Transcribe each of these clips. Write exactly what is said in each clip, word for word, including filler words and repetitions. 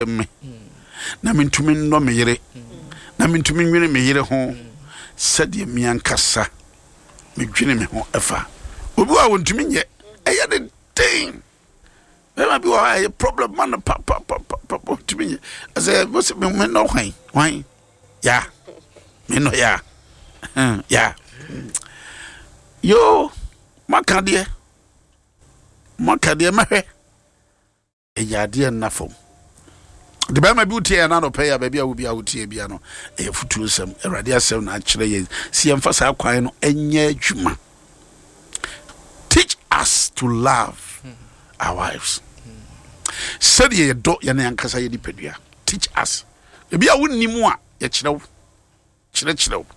me na mentumi no me yere na mentumi nwene me yere ho sɛdeɛ me ankasa me dwene me ho ɛfa obi wa wontumi nyɛ ɛyɛ de thing bema bi wa a problem man pa pa pa pa wontumi nyɛ asɛ wose me me no hwan hwan ya me no ya ya yo maka de maka de mahwɛ ɛyɛ adeɛ na fam the bema bi utie na no pay ya baabi a wo bi a utie bia no e futu nsɛm awurade asɛm na akyerɛ yɛ si yɛmfa saa kwan no ɛnyɛ adwuma. Teach us to love mm. our wives. Said ye do ye na yankasa ye dipadua. Teach us. Ebi a wonnimu a ye kyerɛ wo. Kyerɛ kyerɛ wo.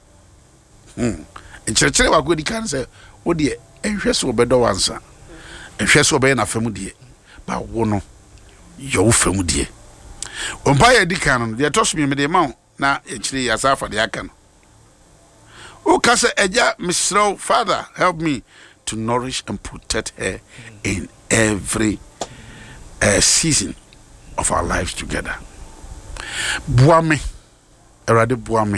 Hmm. Kyerɛ kyerɛ wa go di kan sɛ wo de ehwɛ so obɛdɔ wansa. Ehwɛ so obɛyɛ na famu de. Ba wo no ye wo famu de. Ompa ye di kan no de toso me de ma na e kyerɛ ya safa de aka no. O ka sɛ eja misrɛ Father help me to nourish and protect her in every uh, season of our lives together. Buame, erade buame.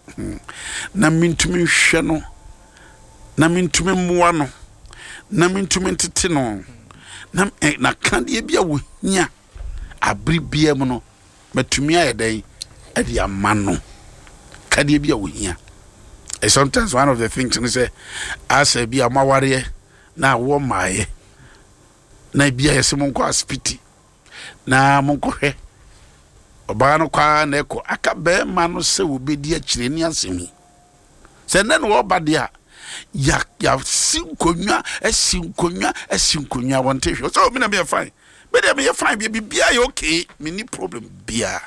Na mintumi hwe no, na mintumi moa no, na mintumi tete no, na na kande bia wo hia abri bia mu no, matumi ayeden e dia ma no. Kande bia wo hia. And sometimes one of the things we say, as a be a maware na wo mae na bia yesi monko aspiti na monko hwe oba no kwa na eko aka be ma no se wo bedi akire ni asemi se ne no oba de a ya ya sinkonwa asinkonwa asinkonwa wonte hwe so me na be fine be de be fine be bia ya okay me ni problem bia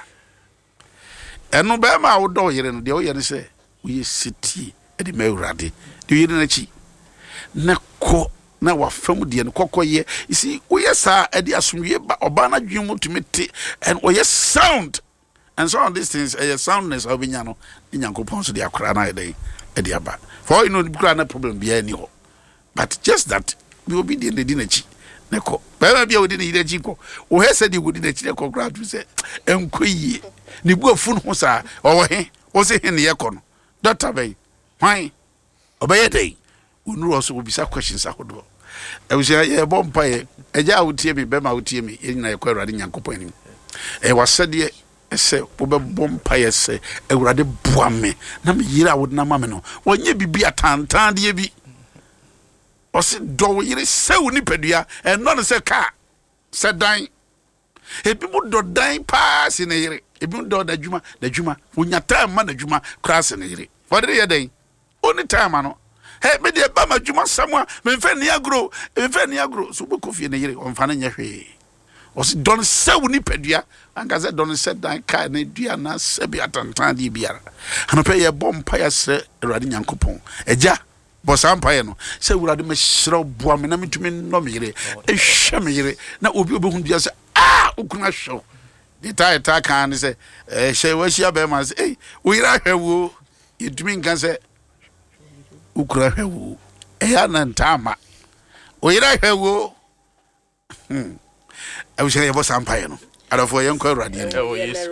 eno be ma wo do yere no de wo yere se we city e de mewrade de yire na chi na ko na wa fam de no kokoye you see we sa e de asomwie ba oba na dwemu tumete and we sound and so on these things a soundness of nya no nyankopon so de akora na e de e de aba for you know the na problem bia ni ho but just that we will be the de na chi na ko ba bia we de na chi ko wo he said you go de na chi ko kra to say enkoyi ni bu afu no sa o wo he wo se he ne ye ko no Doctor Bay, why? Obey day. Unu also will be some questions. I would do. I was a bomb pie. A jar would tear me, Bema would tear me in a query in Yanko. I was said, ye, I say, bomb pie, say, a rather boame. Nam yira would na mameno. When ye be a tan, tan, ye be. Or sit do ye so nipedia, and not as a car. Said dying. If people do dying pass in a year. Even though the Juma, the Juma, when your time man the Juma cross in the for the day. Only time, I know. Hey, maybe a Bama Juma somewhere, when Fenia grow, if Fenia grow, so book of in a year on Fanny Yahe. Was don't say when you pedia, and Gazette don't set that kind of Diana Sebiat and Tandy Biara. And I pay a bomb pie, say, riding Yankopon. A ja, Boss Ampire, say, we are the Meshro Boaminami to me, no mere, a shamire, now will be just ah, who can I show? The tie attack and say, eh, she was your bemas, eh, we are her woo. You drink and say, Ukra her woo, eh, and Tama. We are her woo. Hm. I wish I was some piano. I don't for young Corradian. Oh, yes,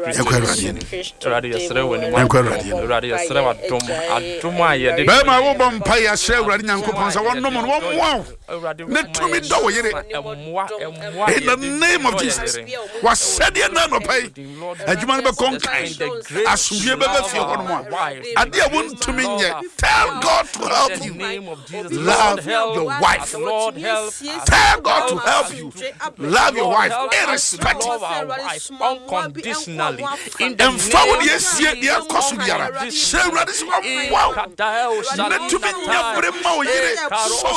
Radio when one Corradian, Radio Sera, Toma, Bema Wobam Paya, Shell, Radian Coupons, I want no one, wow. Let to me do in the name of Jesus. Was said your name of pay, and you might be conquered as you ever feel on one. I dear want to mean yet. Tell God to help you. Love your wife. Tell God to help you. Love your wife irrespective. Unconditionally. And found yes, yet the Acosubiara. Shall Radis wow. Let to be never more. So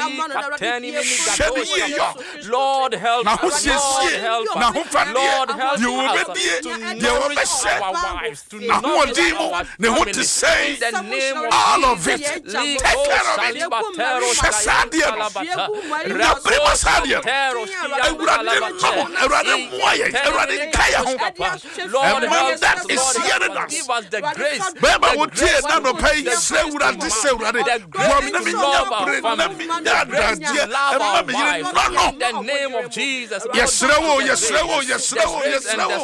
you Lord help. Now who says now who Lord help you will be you will be set. Now who are demon? They want to say all of it. Take care of it. Shasadia. Na prima sadia. I rather no, I rather why. Erade kaya ho. Lord, help us, That is Lord, give us the grace. Bema wo tie na no pay sre wurade se wurade. Wom na me nya bre na me nya dadie. Emma me yire no no. In the name of Jesus. Yes, rewo, yes, rewo, yes, rewo, yes, rewo.